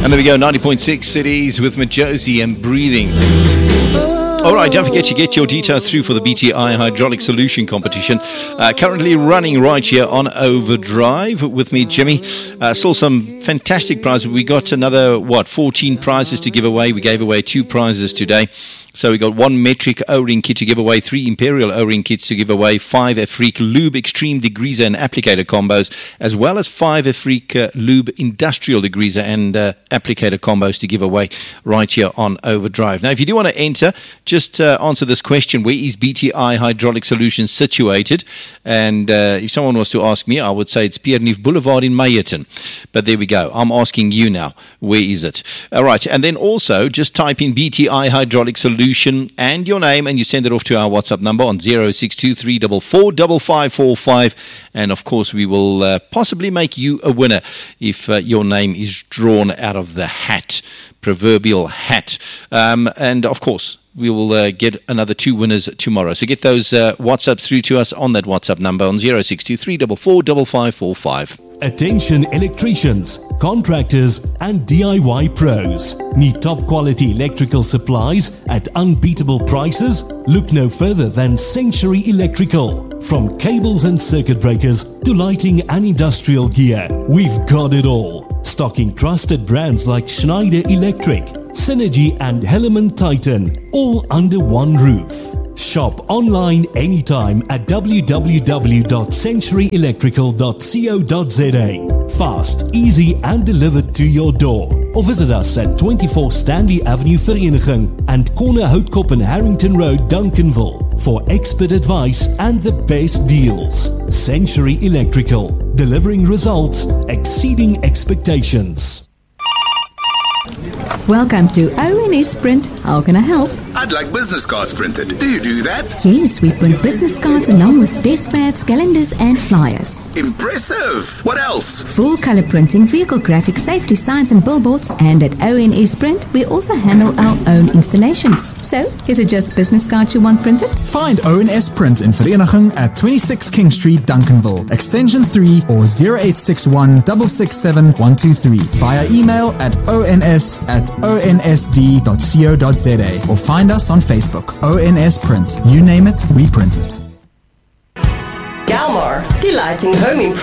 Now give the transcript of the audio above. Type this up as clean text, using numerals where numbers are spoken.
And there we go, 90.6 Cities with Majosi and Breathing. All right, don't forget you get your details through for the BTI Hydraulic Solution Competition. Currently running right here on Overdrive with me, Jimmy. Saw some fantastic prizes. We got another, 14 prizes to give away. We gave away 2 prizes today. So we got 1 metric O-ring kit to give away, 3 Imperial O-ring kits to give away, 5 Afrique Lube Extreme Degreaser and Applicator combos, as well as 5 Afrique Lube Industrial Degreaser and Applicator combos to give away right here on Overdrive. Now, if you do want to enter, just answer this question: where is BTI Hydraulic Solutions situated? And if someone was to ask me, I would say it's Pierneef Boulevard in Meyerton. But there we go. I'm asking you now, where is it? All right, and then also just type in BTI Hydraulic Solutions and your name, and you send it off to our WhatsApp number on 0623445545, and of course we will possibly make you a winner if your name is drawn out of the hat, proverbial hat, and of course we will get another 2 winners tomorrow. So get those WhatsApp through to us on that WhatsApp number on 0623445545. Attention electricians, contractors and DIY pros. Need top quality electrical supplies at unbeatable prices? Look no further than Century Electrical. From cables and circuit breakers to lighting and industrial gear, we've got it all. Stocking trusted brands like Schneider Electric, Synergy and Helaman Titan, all under one roof. Shop online anytime at www.centuryelectrical.co.za. Fast, easy and delivered to your door. Or visit us at 24 Stanley Avenue Vereniging and Corner Houtkop and Harrington Road, Duncanville for expert advice and the best deals. Century Electrical, delivering results exceeding expectations. Welcome to ONS Print. How can I help? I'd like business cards printed. Do you do that? Yes, we print business cards along with desk pads, calendars and flyers. Impressive! What else? Full color printing, vehicle graphics, safety signs and billboards. And at ONS Print, we also handle our own installations. So, is it just business cards you want printed? Find ONS Print in Vereniging at 26 King Street, Duncanville, extension 3 or 0861 667 123. Via email at ons@onsd.co.za or find us on Facebook. ONS Print. You name it, we print it. Galmar, delighting home improvement.